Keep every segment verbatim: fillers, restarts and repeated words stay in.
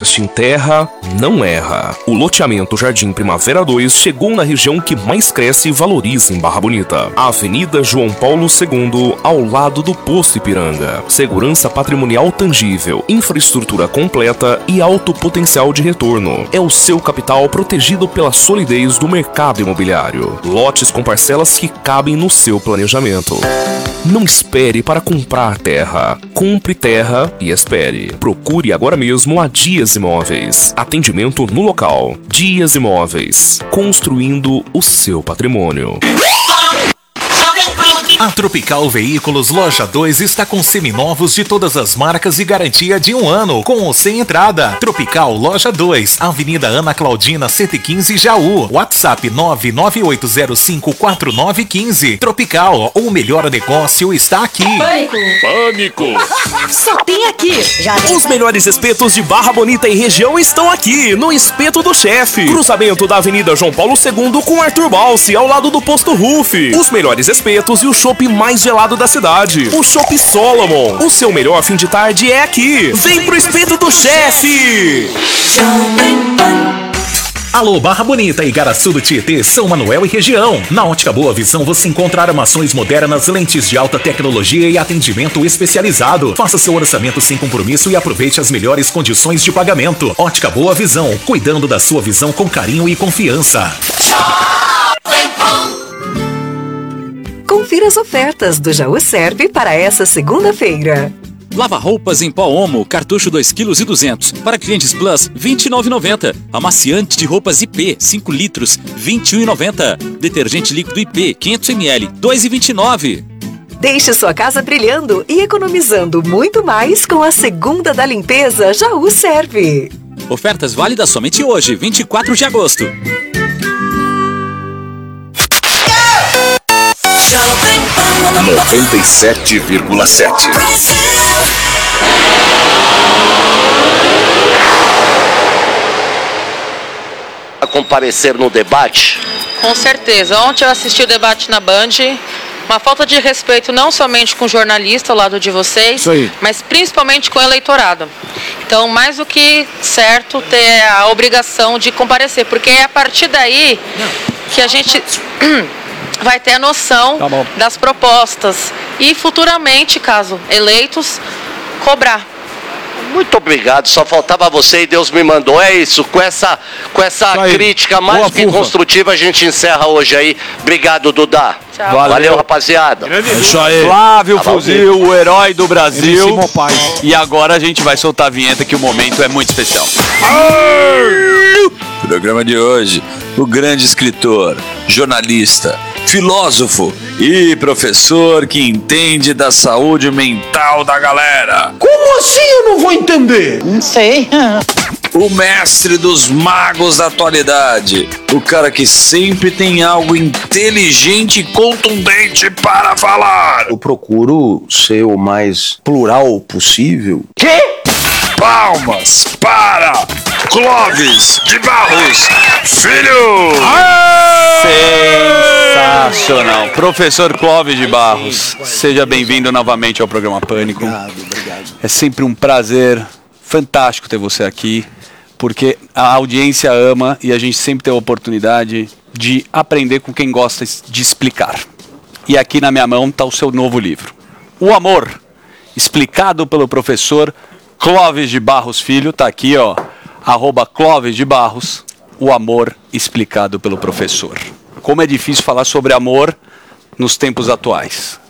investe em terra, não erra. O loteamento Jardim Primavera dois chegou na região que mais cresce e valoriza em Barra Bonita. A Avenida João Paulo segundo, ao lado do Posto Ipiranga. Segurança patrimonial tangível, infraestrutura completa e alto potencial de retorno. É o seu capital protegido pela solidez do mercado imobiliário. Lotes com parcelas que cabem no seu planejamento. Não espere para comprar terra. Compre terra e espere. Procure agora mesmo a Dias Imóveis. Atendimento no local. Dias Imóveis. Construindo o seu patrimônio. A Tropical Veículos Loja dois está com seminovos de todas as marcas e garantia de um ano, com ou sem entrada. Tropical Loja dois, Avenida Ana Claudina cento e quinze, Jaú. WhatsApp nove nove oito zero cinco quatro nove um cinco. Tropical, o melhor negócio está aqui. Pânico! Pânico! Só tem aqui! Já Os melhores espetos de Barra Bonita e região estão aqui, no Espeto do Chefe. Cruzamento da Avenida João Paulo segundo com Arthur Balsi, ao lado do Posto Ruff. Os melhores espetos e o chopp mais gelado da cidade. O Chopp Solomon. O seu melhor fim de tarde é aqui. Vem pro Espeto do Chefe! Alô, Barra Bonita, Igaraçu do Tietê, São Manuel e região. Na Ótica Boa Visão você encontra armações modernas, lentes de alta tecnologia e atendimento especializado. Faça seu orçamento sem compromisso e aproveite as melhores condições de pagamento. Ótica Boa Visão, cuidando da sua visão com carinho e confiança. Confira as ofertas do Jaú Serve para essa segunda-feira. Lava-roupas em pó Omo, cartucho dois quilos e duzentos. Para clientes Plus, vinte e nove reais e noventa centavos. Amaciante de roupas I P, cinco litros, vinte e um reais e noventa centavos. Detergente líquido I P, quinhentos mililitros, dois reais e vinte e nove centavos. Deixe sua casa brilhando e economizando muito mais com a segunda da limpeza Jaú Serve. Ofertas válidas somente hoje, vinte e quatro de agosto. noventa e sete vírgula sete. A comparecer no debate? Com certeza. Ontem eu assisti o debate na Band. Uma falta de respeito não somente com o jornalista ao lado de vocês, mas principalmente com o eleitorado. Então, mais do que certo ter a obrigação de comparecer, porque é a partir daí que a gente vai ter a noção tá das propostas e futuramente, caso eleitos, cobrar. Muito obrigado, só faltava você e Deus me mandou. É isso, com essa, com essa crítica mais Boa, que fufa. construtiva a gente encerra hoje aí. Obrigado, Duda. Tchau. Valeu, Valeu rapaziada. É isso aí. Flávio tá Fuzil, o herói do Brasil. E agora a gente vai soltar a vinheta que o momento é muito especial. Programa de hoje, o grande escritor, jornalista, filósofo e professor que entende da saúde mental da galera. Como assim eu não vou entender? Não sei. O mestre dos magos da atualidade. O cara que sempre tem algo inteligente e contundente para falar. Eu procuro ser o mais plural possível. Quê? Palmas para Clóvis de Barros Filho! Sensacional. Professor Clóvis de Barros, seja bem-vindo novamente ao programa Pânico. Obrigado, obrigado. É sempre um prazer fantástico ter você aqui, porque a audiência ama e a gente sempre tem a oportunidade de aprender com quem gosta de explicar. E aqui na minha mão está o seu novo livro, O Amor, explicado pelo professor Clóvis de Barros Filho. Está aqui, ó, arroba Clóvis de Barros, O Amor explicado pelo professor. Como é difícil falar sobre amor nos tempos atuais.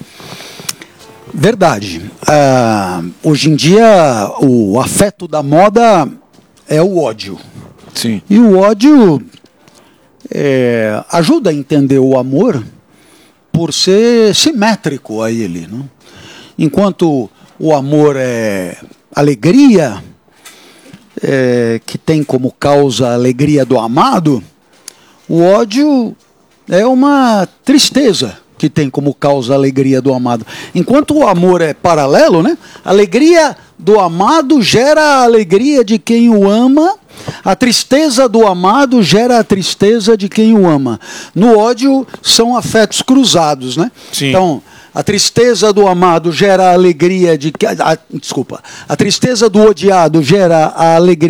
Verdade. Uh, hoje em dia, o afeto da moda é o ódio. Sim. E o ódio é, ajuda a entender o amor por ser simétrico a ele, não? Enquanto o amor é alegria, é, que tem como causa a alegria do amado, o ódio é uma tristeza que tem como causa a alegria do amado. Enquanto o amor é paralelo, né? A alegria do amado gera a alegria de quem o ama, a tristeza do amado gera a tristeza de quem o ama. No ódio são afetos cruzados, né? Sim. Então, a tristeza do amado gera a alegria de... A, desculpa. A tristeza do odiado gera a alegria